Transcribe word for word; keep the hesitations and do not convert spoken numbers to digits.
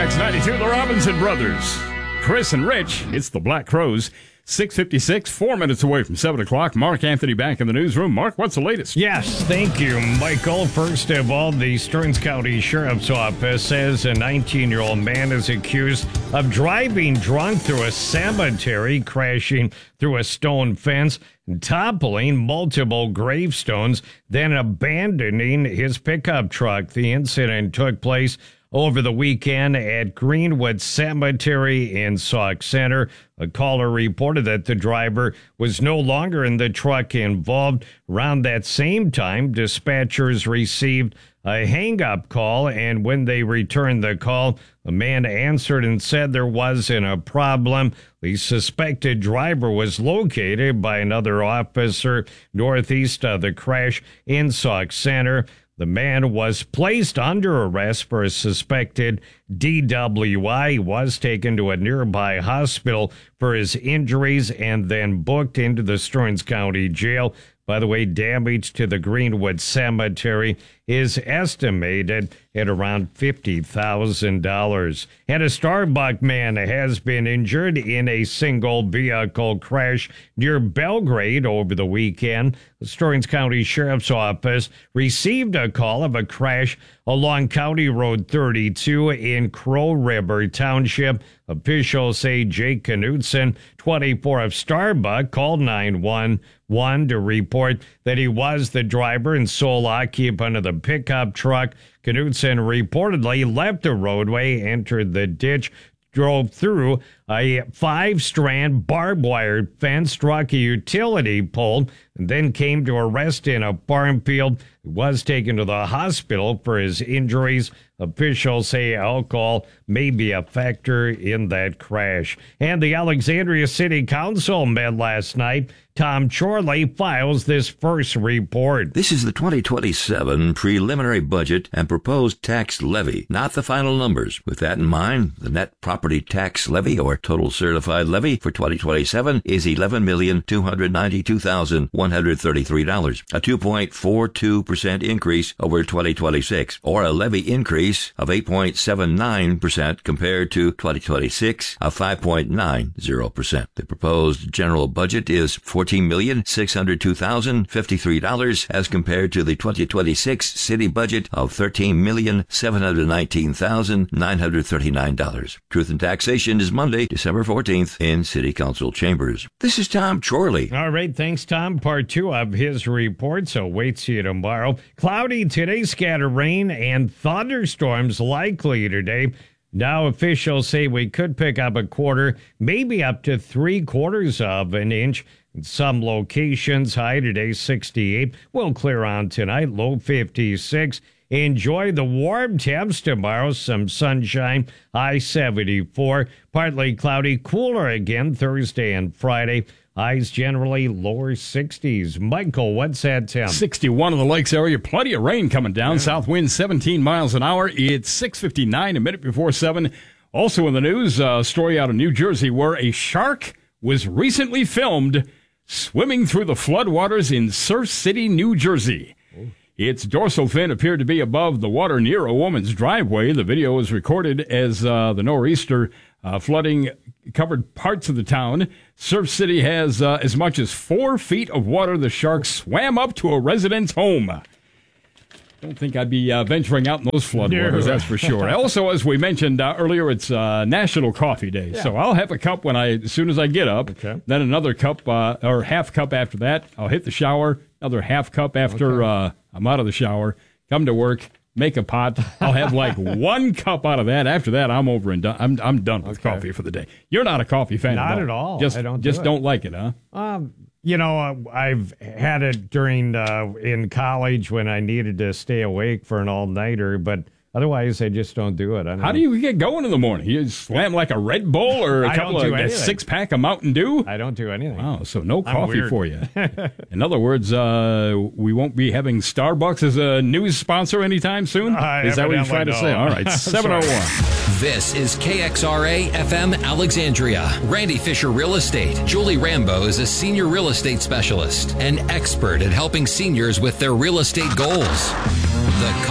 X ninety-two, the Robinson Brothers. Chris and Rich, it's the Black Crowes. six fifty-six, four minutes away from seven o'clock. Mark Anthony back in the newsroom. Mark, what's the latest? Yes, thank you, Michael. First of all, the Stearns County Sheriff's Office says a nineteen-year-old man is accused of driving drunk through a cemetery, crashing through a stone fence, toppling multiple gravestones, then abandoning his pickup truck. The incident took place over the weekend at Greenwood Cemetery in Sauk Center. A caller reported that the driver was no longer in the truck involved. Around that same time, dispatchers received a hang-up call, and when they returned the call, a man answered and said there wasn't a problem. The suspected driver was located by another officer northeast of the crash in Sauk Center. The man was placed under arrest for a suspected D W I. He was taken to a nearby hospital for his injuries and then booked into the Stearns County Jail. By the way, damage to the Greenwood Cemetery is estimated at around fifty thousand dollars. And a Starbucks man has been injured in a single vehicle crash near Belgrade over the weekend. The Stearns County Sheriff's Office received a call of a crash along County Road thirty-two in Crow River Township. Officials say Jake Knudsen, twenty-four, of Starbucks, called nine one one to report that he was the driver and sole occupant of the pickup truck. Knudsen reportedly left the roadway, entered the ditch, drove through a five-strand barbed wire fence, struck a utility pole, and then came to a rest in a farm field. He was taken to the hospital for his injuries. Officials say alcohol may be a factor in that crash. And the Alexandria City Council met last night. Tom Chorley files this first report. This is the twenty twenty-seven preliminary budget and proposed tax levy, not the final numbers. With that in mind, the net property tax levy, or total certified levy, for twenty twenty-seven is eleven million two hundred ninety-two thousand one hundred thirty-three dollars, a two point four two percent increase over twenty twenty-six, or a levy increase of eight point seven nine percent compared to twenty twenty-six, of five point nine zero percent. The proposed general budget is fourteen million six hundred two thousand fifty-three dollars as compared to the twenty twenty-six city budget of thirteen million seven hundred nineteen thousand nine hundred thirty-nine dollars. Truth and Taxation is Monday, December fourteenth in City Council chambers. This is Tom Chorley. All right, thanks, Tom. Part two of his report, so wait see you tomorrow. Cloudy today, scattered rain and thunderstorms likely today. Now officials say we could pick up a quarter, maybe up to three quarters of an inch. In some locations, high today sixty-eight. Will clear on tonight, low fifty-six. Enjoy the warm temps tomorrow, some sunshine, high seventy-four. Partly cloudy, cooler again Thursday and Friday. Highs generally lower sixties. Michael, what's that temp? sixty-one in the Lakes area. Plenty of rain coming down. Yeah. South wind seventeen miles an hour. It's six fifty-nine, a minute before seven. Also in the news, a story out of New Jersey where a shark was recently filmed swimming through the floodwaters in Surf City, New Jersey. Oh. Its dorsal fin appeared to be above the water near a woman's driveway. The video was recorded as uh, the nor'easter uh, flooding covered parts of the town. Surf City has uh, as much as four feet of water. The shark swam up to a resident's home. Don't think I'd be uh, venturing out in those floodwaters, that's for sure. Also, as we mentioned uh, earlier, it's uh, National Coffee Day. Yeah. So I'll have a cup when I, as soon as I get up. Okay. Then another cup, uh, or half cup after that. I'll hit the shower. Another half cup after okay. uh, I'm out of the shower. Come to work. Make a pot. I'll have like one cup out of that. After that, I'm over and done. I'm I'm done with okay. coffee for the day. You're not a coffee fan, not at all. at all. Just I don't just do don't like it, huh? Um, you know, uh, I've had it during uh, in college when I needed to stay awake for an all nighter, but otherwise, I just don't do it. I don't How know. do you get going in the morning? You slam like a Red Bull or a couple of a six pack of Mountain Dew? I don't do anything. Wow, so no coffee for you. In other words, uh, we won't be having Starbucks as a news sponsor anytime soon? Uh, is that what you're trying to say? All right, seven oh one. This is K X R A F M Alexandria. Randy Fisher Real Estate. Julie Rambo is a senior real estate specialist, an expert at helping seniors with their real estate goals. The